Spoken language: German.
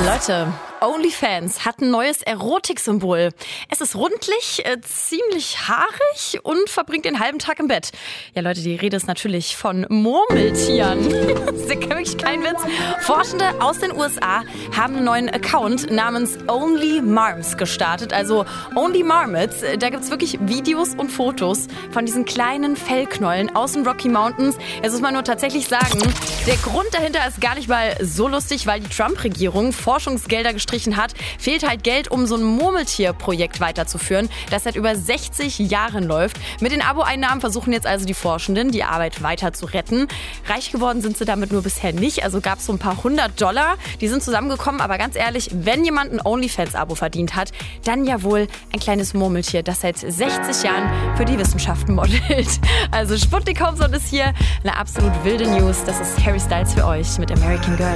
Leute, OnlyFans hat ein neues Erotiksymbol. Es ist rundlich, ziemlich haarig und verbringt den halben Tag im Bett. Ja Leute, die Rede ist natürlich von Murmeltieren. Das ist ja wirklich kein Witz. Forschende aus den USA haben einen neuen Account namens Only Marms gestartet. Also Only Marmots. Da gibt's wirklich Videos und Fotos von diesen kleinen Fellknollen aus den Rocky Mountains. Jetzt muss man nur tatsächlich sagen, der Grund dahinter ist gar nicht mal so lustig, weil die Trump-Regierung Forschungsgelder gestrichen hat, fehlt halt Geld, um so ein Murmeltier-Projekt weiterzuführen, das seit über 60 Jahren läuft. Mit den Abo-Einnahmen versuchen jetzt also die Forschenden, die Arbeit weiter zu retten. Reich geworden sind sie damit nur bisher nicht, also gab es so ein paar $100, die sind zusammengekommen, aber ganz ehrlich, wenn jemand ein OnlyFans-Abo verdient hat, dann ja wohl ein kleines Murmeltier, das seit 60 Jahren für die Wissenschaften modelt. Also Sputnik Homeson ist hier, eine absolut wilde News, das ist Harry Styles für euch mit American Girl.